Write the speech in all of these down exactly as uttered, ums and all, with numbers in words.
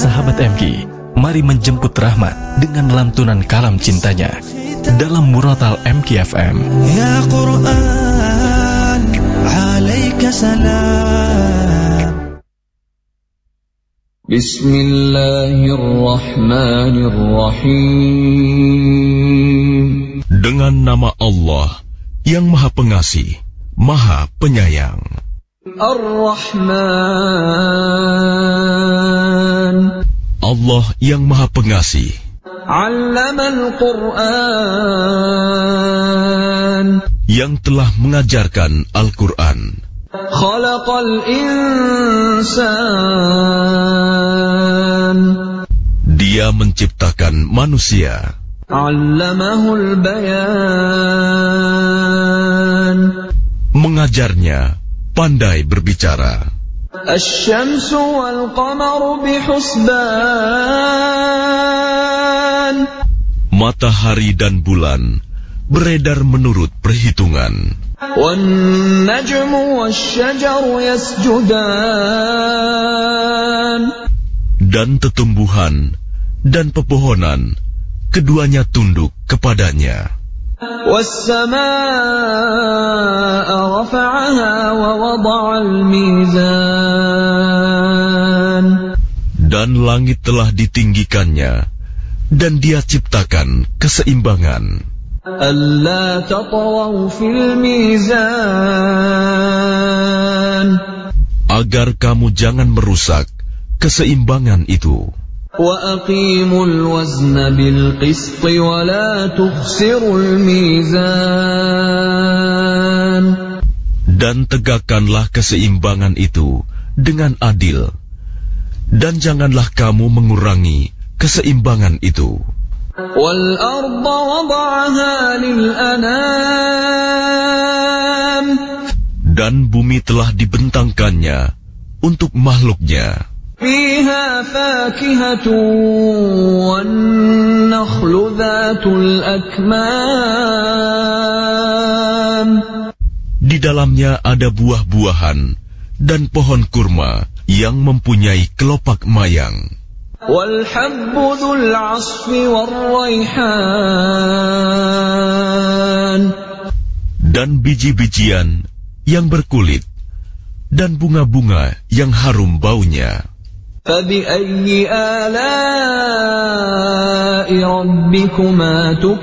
Sahabat M K, mari menjemput rahmat dengan lantunan kalam cintanya dalam Muratal M K F M. Ya Quran, alaika salam. Bismillahirrahmanirrahim. Dengan nama Allah yang Maha Pengasih, Maha Penyayang. Ar-Rahman, Allah yang Maha Pengasih. Allamal Quran, yang telah mengajarkan Al-Quran. Khalaqal insan, Dia menciptakan manusia. Allamahul bayan, mengajarnya pandai berbicara. Asy-syamsu wal qamaru bihusban, matahari dan bulan beredar menurut perhitungan. Wan najmu wasy-syajaru yasjudan, dan tetumbuhan dan pepohonan keduanya tunduk kepadanya. Was-samaa'a rafa'aha wa wada'al mizan, dan langit telah ditinggikannya dan Dia ciptakan keseimbangan. Alla tatghaw fil mizan, agar kamu jangan merusak keseimbangan itu. Wa aqimul wazna bil qisti wa la tukhsirul mizan, dan tegakkanlah keseimbangan itu dengan adil, dan janganlah kamu mengurangi keseimbangan itu. Wal arda wada'aha lil anam, dan bumi telah dibentangkannya untuk makhluknya. Fiha fakihatun wan nakhlu dhatul akmam, di dalamnya ada buah-buahan dan pohon kurma yang mempunyai kelopak mayang. Wal habbu dzul 'asfi war raihan, dan biji-bijian yang berkulit dan bunga-bunga yang harum baunya. فَبِأَيِّ آلَاءِ رَبِّكُمَا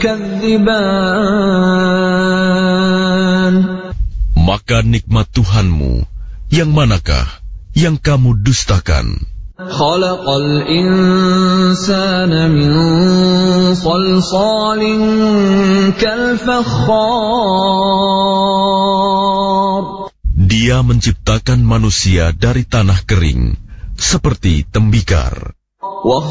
تُكَذِّبَانِ, maka nikmat Tuhanmu yang manakah yang kamu dustakan? خَلَقَ الْإِنسَانَ مِنْ صَلْصَالٍ كَالْفَخَّارِ, Dia menciptakan manusia dari tanah kering seperti tembikar. وَخَلَقَ